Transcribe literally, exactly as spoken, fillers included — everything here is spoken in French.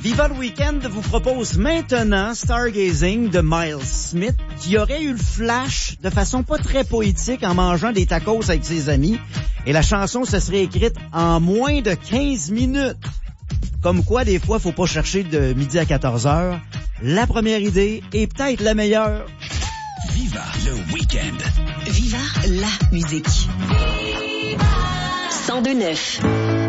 Viva le Week-end vous propose maintenant Stargazing de Miles Smith, qui aurait eu le flash de façon pas très poétique en mangeant des tacos avec ses amis. Et la chanson se serait écrite en moins de quinze minutes. Comme quoi, des fois, faut pas chercher de midi à quatorze heures. La première idée est peut-être la meilleure. Viva le Week-end. Viva la musique. cent deux neuf